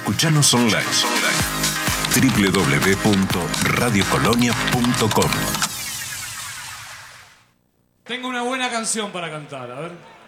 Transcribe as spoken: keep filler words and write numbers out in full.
Escuchanos online. doble u doble u doble u punto radio colonia punto com. Tengo una buena canción para cantar, a ver.